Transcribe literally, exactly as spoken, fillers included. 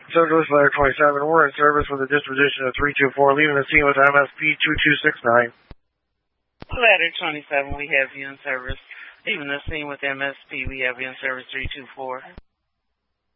Circulus Ladder twenty-seven, we're in service with a disposition of three two four, leaving the scene with M S P two two six nine. Ladder twenty-seven, we have you in service. Leaving the scene with M S P, we have you in service three two four.